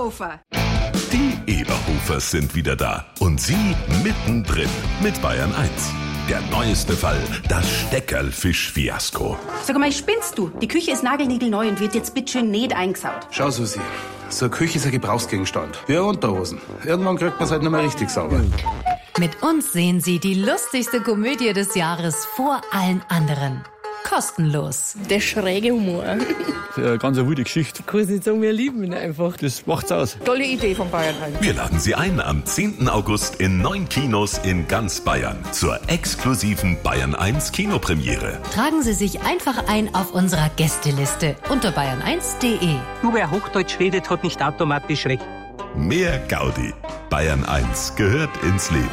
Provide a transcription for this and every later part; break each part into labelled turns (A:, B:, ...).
A: Eberhofer.
B: Die Eberhofers sind wieder da und Sie mittendrin mit Bayern 1. Der neueste Fall, das Steckerlfisch-Fiasko.
A: Sag mal, spinnst du? Die Küche ist nagelniegelneu und wird jetzt bitteschön nicht eingesaut.
C: Schau, Susi, so eine Küche ist ein Gebrauchsgegenstand. Wie Unterhosen. Irgendwann kriegt man es halt nicht mehr richtig sauber.
D: Mit uns sehen Sie die lustigste Komödie des Jahres vor allen anderen. Kostenlos.
E: Der schräge Humor.
F: Eine ganz wilde Geschichte.
E: Ich kann es nicht sagen, wir lieben ihn einfach.
F: Das macht's aus.
E: Tolle Idee von Bayern 1.
B: Wir laden Sie ein am 10. August in 9 Kinos in ganz Bayern zur exklusiven Bayern 1 Kinopremiere.
D: Tragen Sie sich einfach ein auf unserer Gästeliste unter bayern1.de.
G: Nur wer Hochdeutsch redet, hat nicht automatisch recht.
B: Mehr Gaudi. Bayern 1 gehört ins Leben.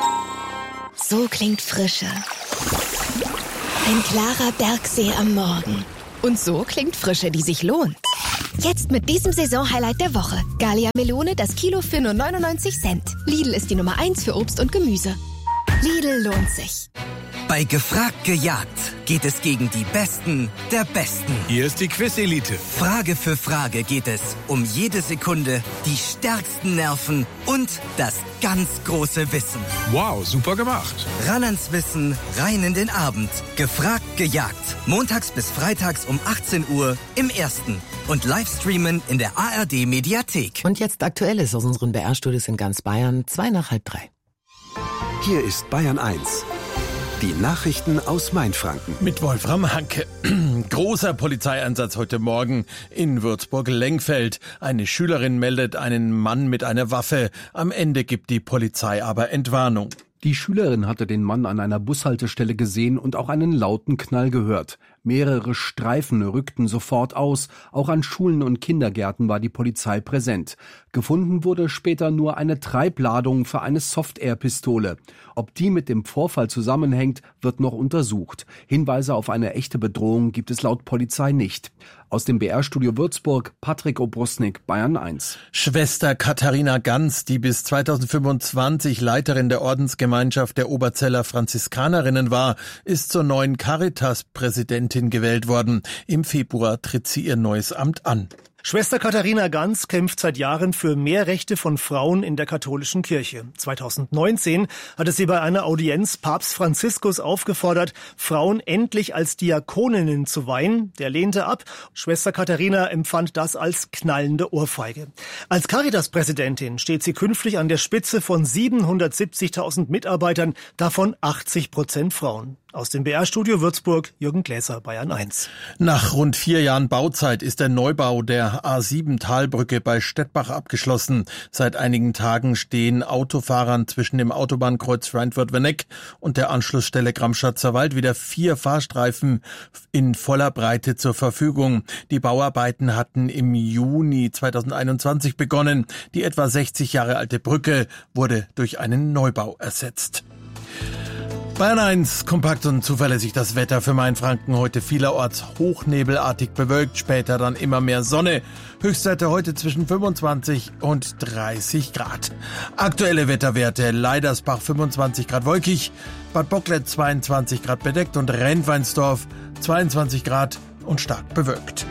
H: So klingt Frische. Ein klarer Bergsee am Morgen. Und so klingt Frische, die sich lohnt. Jetzt mit diesem Saisonhighlight der Woche. Gallia Melone, das Kilo für nur 99 Cent. Lidl ist die Nummer 1 für Obst und Gemüse. Lidl lohnt sich.
I: Bei Gefragt gejagt geht es gegen die Besten der Besten.
J: Hier ist die Quiz-Elite.
I: Frage für Frage geht es um jede Sekunde, die stärksten Nerven und das ganz große Wissen.
J: Wow, super gemacht.
I: Ran ans Wissen, rein in den Abend. Gefragt gejagt. Montags bis freitags um 18 Uhr im Ersten. Und Livestreamen in der ARD-Mediathek.
K: Und jetzt Aktuelles aus unseren BR-Studios in ganz Bayern, 2:30.
L: Hier ist Bayern 1. Die Nachrichten aus Mainfranken.
M: Mit Wolfram Hanke. Großer Polizeieinsatz heute Morgen in Würzburg-Lengfeld. Eine Schülerin meldet einen Mann mit einer Waffe. Am Ende gibt die Polizei aber Entwarnung.
N: Die Schülerin hatte den Mann an einer Bushaltestelle gesehen und auch einen lauten Knall gehört. Mehrere Streifen rückten sofort aus. Auch an Schulen und Kindergärten war die Polizei präsent. Gefunden wurde später nur eine Treibladung für eine Soft-Air-Pistole. Ob die mit dem Vorfall zusammenhängt, wird noch untersucht. Hinweise auf eine echte Bedrohung gibt es laut Polizei nicht. Aus dem BR-Studio Würzburg, Patrick Obrusnik, Bayern 1.
M: Schwester Katharina Ganz, die bis 2025 Leiterin der Ordensgemeinschaft der Oberzeller Franziskanerinnen war, ist zur neuen Caritas-Präsidentin gewählt worden. Im Februar tritt sie ihr neues Amt an.
O: Schwester Katharina Ganz kämpft seit Jahren für mehr Rechte von Frauen in der katholischen Kirche. 2019 hatte sie bei einer Audienz Papst Franziskus aufgefordert, Frauen endlich als Diakoninnen zu weihen. Der lehnte ab. Schwester Katharina empfand das als knallende Ohrfeige. Als Caritas-Präsidentin steht sie künftig an der Spitze von 770.000 Mitarbeitern, davon 80% Frauen. Aus dem BR-Studio Würzburg, Jürgen Gläser, Bayern 1.
M: Nach rund 4 Jahren Bauzeit ist der Neubau der A7-Talbrücke bei Stettbach abgeschlossen. Seit einigen Tagen stehen Autofahrern zwischen dem Autobahnkreuz Frankfurt-Werneck und der Anschlussstelle Gramschatzer Wald wieder 4 Fahrstreifen in voller Breite zur Verfügung. Die Bauarbeiten hatten im Juni 2021 begonnen. Die etwa 60 Jahre alte Brücke wurde durch einen Neubau ersetzt. Bayern 1, kompakt und zuverlässig das Wetter für Mainfranken. Heute vielerorts hochnebelartig bewölkt, später dann immer mehr Sonne. Höchstwerte heute zwischen 25 und 30 Grad. Aktuelle Wetterwerte: Leidersbach 25 Grad wolkig, Bad Bocklet 22 Grad bedeckt und Rentweinsdorf 22 Grad und stark bewölkt.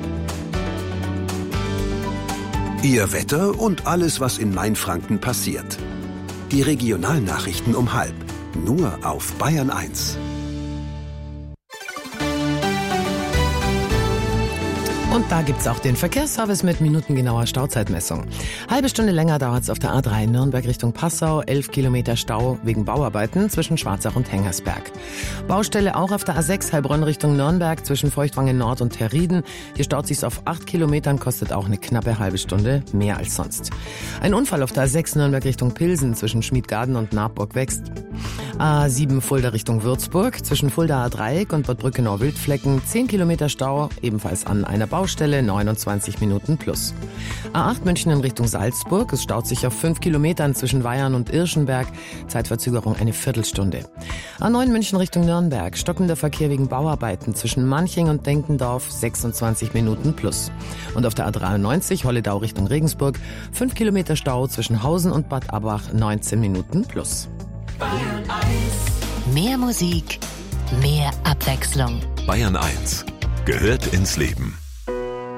L: Ihr Wetter und alles, was in Mainfranken passiert. Die Regionalnachrichten um 12:30. Nur auf Bayern 1.
K: Und da gibt's auch den Verkehrsservice mit minutengenauer Stauzeitmessung. Halbe Stunde länger dauert's auf der A3 Nürnberg Richtung Passau. 11 Kilometer Stau wegen Bauarbeiten zwischen Schwarzach und Hengersberg. Baustelle auch auf der A6 Heilbronn Richtung Nürnberg zwischen Feuchtwangen Nord und Herrieden. Hier staut sich's auf 8 Kilometern, kostet auch eine knappe halbe Stunde mehr als sonst. Ein Unfall auf der A6 Nürnberg Richtung Pilsen zwischen Schmiedgarden und Nabburg-Wächst. A7 Fulda Richtung Würzburg zwischen Fuldaer Dreieck und Bad Brückenau-Wildflecken. 10 Kilometer Stau, ebenfalls an einer Baustelle, 29 Minuten plus. A8 München in Richtung Salzburg. Es staut sich auf 5 Kilometern zwischen Weyarn und Irschenberg. Zeitverzögerung eine Viertelstunde. A9 München Richtung Nürnberg. Stockender Verkehr wegen Bauarbeiten zwischen Manching und Denkendorf. 26 Minuten plus. Und auf der A93 Holledau Richtung Regensburg. 5 Kilometer Stau zwischen Hausen und Bad Abbach. 19 Minuten plus.
D: Bayern 1. Mehr Musik, mehr Abwechslung.
B: Bayern 1 gehört ins Leben.